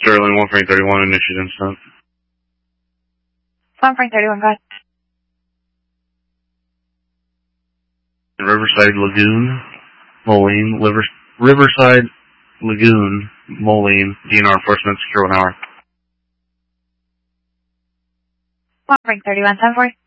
Sterling, 1 Frank 31, initiate incident. 1 Frank 31, go ahead. Riverside Lagoon, Moline, Riverside Lagoon, Moline, DNR enforcement, secure 1 hour. 1 Frank 31, 10 for you.